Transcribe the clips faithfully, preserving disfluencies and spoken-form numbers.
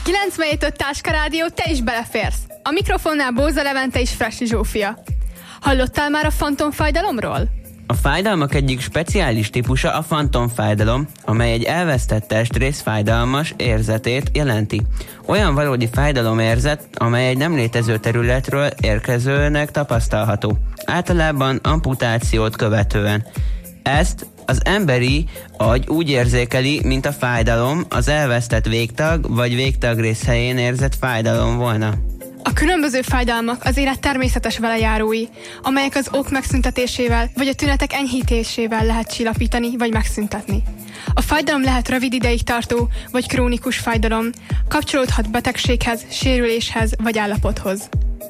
kilencvenhét öt Táska Rádió, te is beleférsz. A mikrofonnál Bóza Levente és Fressy Zsófia. Hallottál már a fantomfájdalomról? A fájdalmak egyik speciális típusa a fantomfájdalom, amely egy elvesztett testrész fájdalmas érzetét jelenti. Olyan valódi fájdalomérzet, amely egy nem létező területről érkezőnek tapasztalható. Általában amputációt követően. Ezt az emberi agy úgy érzékeli, mint a fájdalom az elvesztett végtag vagy végtagrész helyén érzett fájdalom volna. A különböző fájdalmak az élet természetes velejárói, amelyek az ok megszüntetésével vagy a tünetek enyhítésével lehet csillapítani vagy megszüntetni. A fájdalom lehet rövid ideig tartó vagy krónikus fájdalom, kapcsolódhat betegséghez, sérüléshez vagy állapothoz.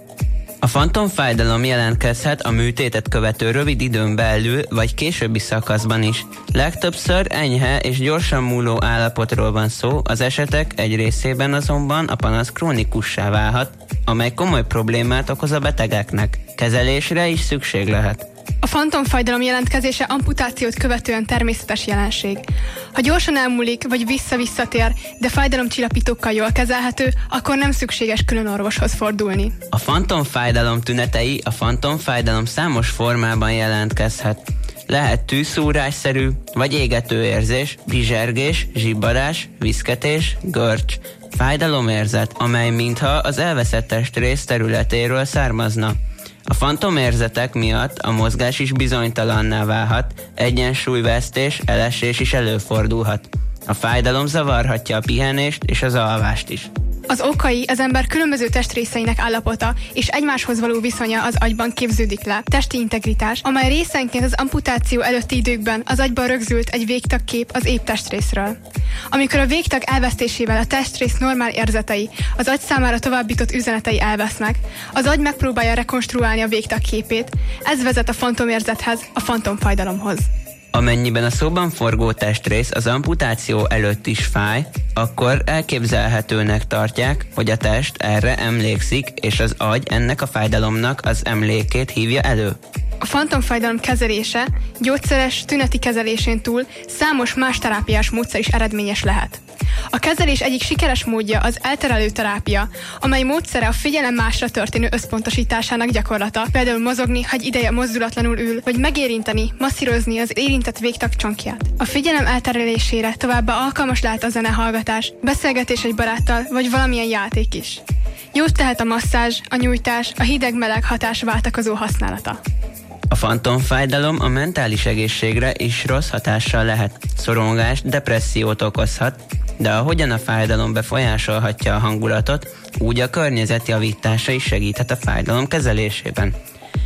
A fantomfájdalom jelentkezhet a műtétet követő rövid időn belül vagy későbbi szakaszban is. Legtöbbször enyhe és gyorsan múló állapotról van szó, az esetek egy részében azonban a panasz krónikussá válhat, amely komoly problémát okoz a betegeknek. Kezelésre is szükség lehet. A fantomfájdalom jelentkezése amputációt követően természetes jelenség. Ha gyorsan elmúlik, vagy vissza-visszatér, de fájdalomcsillapítókkal jól kezelhető, akkor nem szükséges külön orvoshoz fordulni. A fantomfájdalom tünetei a fantomfájdalom számos formában jelentkezhet. Lehet tűszúrásszerű, vagy égető érzés, bizsergés, zsibbarás, viszketés, görcs, fájdalomérzet, amely mintha az elveszett testrész területéről származna. A fantomérzetek miatt a mozgás is bizonytalanná válhat, egyensúlyvesztés, elesés is előfordulhat. A fájdalom zavarhatja a pihenést és az alvást is. Az okai az ember különböző testrészeinek állapota és egymáshoz való viszonya az agyban képződik le. Testi integritás, amely részenként az amputáció előtti időkben az agyban rögzült egy végtagkép az épp testrészről. Amikor a végtag elvesztésével a testrész normál érzetei, az agy számára továbbított üzenetei elvesznek, az agy megpróbálja rekonstruálni a végtag képét, ez vezet a fantomérzethez, a fantomfájdalomhoz. Amennyiben a szóban forgó testrész az amputáció előtt is fáj, akkor elképzelhetőnek tartják, hogy a test erre emlékszik, és az agy ennek a fájdalomnak az emlékét hívja elő. A fantomfájdalom kezelése gyógyszeres tüneti kezelésén túl számos más terápiás módszer is eredményes lehet. A kezelés egyik sikeres módja az elterelő terápia, amely módszere a figyelem másra történő összpontosításának gyakorlata, például mozogni, ha egy ideje mozdulatlanul ül, vagy megérinteni, masszírozni az érintett végtag csonkját. A figyelem elterelésére továbbá alkalmas lehet a zenehallgatás, beszélgetés egy baráttal, vagy valamilyen játék is. Jót tehet a masszázs, a nyújtás, a hideg-meleg hatás váltakozó használata. A fantomfájdalom a mentális egészségre is rossz hatással lehet. Szorongást, depressziót okozhat, de ahogyan a fájdalom befolyásolhatja a hangulatot, úgy a környezet javítása is segíthet a fájdalom kezelésében.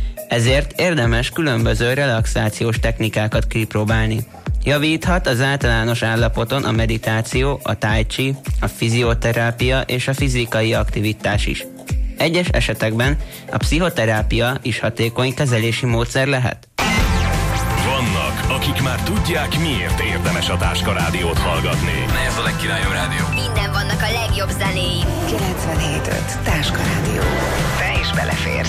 Ezért érdemes különböző relaxációs technikákat kipróbálni. Javíthat az általános állapoton a meditáció, a tai chi, a fizioterápia és a fizikai aktivitás is. Egyes esetekben a pszichoterápia is hatékony kezelési módszer lehet. Vannak, akik már tudják, miért érdemes a Táska Rádiót hallgatni. Ez a legkirályabb rádió. Minden vannak a legjobb zenéim. kilencvenhét öt Táska Rádió. Te is beleférsz.